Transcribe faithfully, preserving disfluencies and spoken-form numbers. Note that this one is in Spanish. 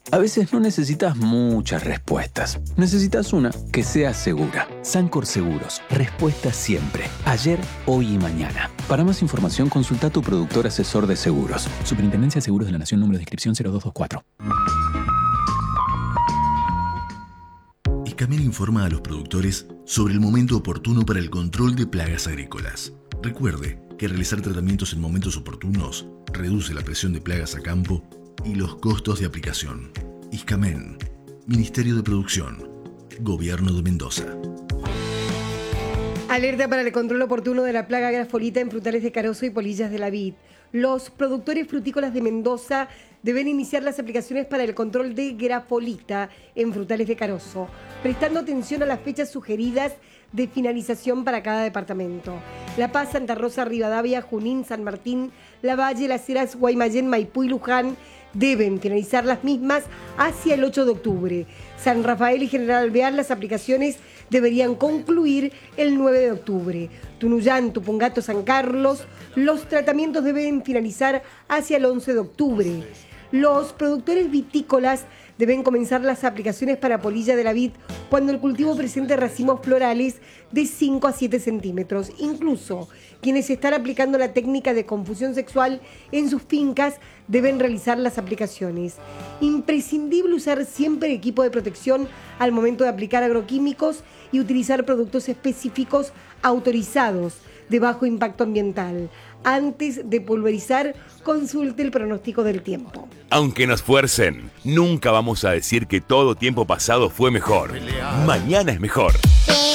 A veces no necesitas muchas respuestas. Necesitas una que sea segura. Sancor Seguros. Respuesta siempre. Ayer, hoy y mañana. Para más información, consulta a tu productor asesor de seguros. Superintendencia de Seguros de la Nación, número de inscripción cero dos dos cuatro. Iscamen informa a los productores sobre el momento oportuno para el control de plagas agrícolas. Recuerde que realizar tratamientos en momentos oportunos reduce la presión de plagas a campo y los costos de aplicación. Iscamen, Ministerio de Producción, Gobierno de Mendoza. Alerta para el control oportuno de la plaga grafolita en frutales de carozo y polillas de la vid. Los productores frutícolas de Mendoza deben iniciar las aplicaciones para el control de grafolita en frutales de carozo, prestando atención a las fechas sugeridas de finalización para cada departamento. La Paz, Santa Rosa, Rivadavia, Junín, San Martín, Lavalle, Las Heras, Guaymallén, Maipú y Luján deben finalizar las mismas hacia el ocho de octubre. San Rafael y General Alvear, las aplicaciones deberían concluir el nueve de octubre. Tunuyán, Tupungato, San Carlos, los tratamientos deben finalizar hacia el once de octubre. Los productores vitícolas deben comenzar las aplicaciones para polilla de la vid cuando el cultivo presente racimos florales de cinco a siete centímetros. Incluso quienes están aplicando la técnica de confusión sexual en sus fincas deben realizar las aplicaciones. Imprescindible usar siempre equipo de protección al momento de aplicar agroquímicos y utilizar productos específicos autorizados de bajo impacto ambiental. Antes de pulverizar, consulte el pronóstico del tiempo. Aunque nos fuercen, nunca vamos a decir que todo tiempo pasado fue mejor. Mañana es mejor.